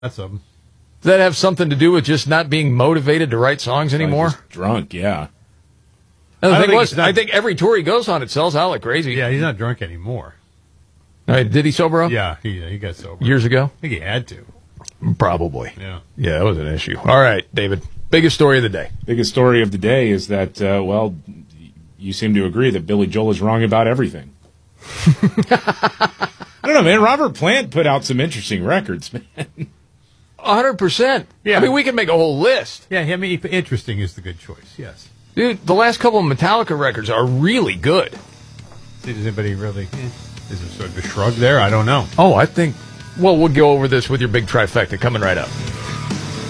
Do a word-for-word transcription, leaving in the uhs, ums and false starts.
That's a. Does that have something to do with just not being motivated to write songs anymore? Just drunk, yeah. And the I don't thing think was, he's not- I think every tour he goes on, it sells out like crazy. Yeah, he's not drunk anymore. All right, did he sober up? Yeah, he he got sober. Years ago? I think he had to. Probably. Yeah. Yeah, that was an issue. All right, David. Biggest story of the day. Biggest story of the day is that, uh, well, you seem to agree that Billy Joel is wrong about everything. I don't know, man. Robert Plant put out some interesting records, man. one hundred percent. Yeah. I mean, we can make a whole list. Yeah, I mean, interesting is the good choice. Yes. Dude, the last couple of Metallica records are really good. Does anybody really? Eh, is there sort of a shrug there? I don't know. Oh, I think. Well, we'll go over this with your big trifecta coming right up.